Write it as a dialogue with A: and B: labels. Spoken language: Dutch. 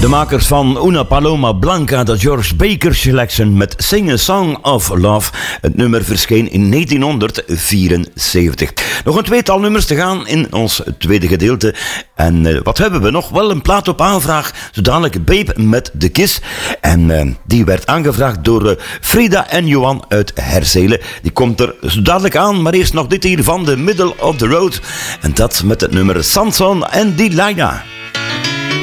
A: De makers van Una Paloma Blanca, de George Baker Selection met Sing a Song of Love. Het nummer verscheen in 1974. Nog een tweetal nummers te gaan in ons tweede gedeelte. En wat hebben we nog? Wel een plaat op aanvraag. Zo dadelijk Babe met de Kiss. En die werd aangevraagd door Frida en Johan uit Herzelen. Die komt er zo dadelijk aan. Maar eerst nog dit hier van The Middle of the Road. En dat met het nummer Samson en Delilah.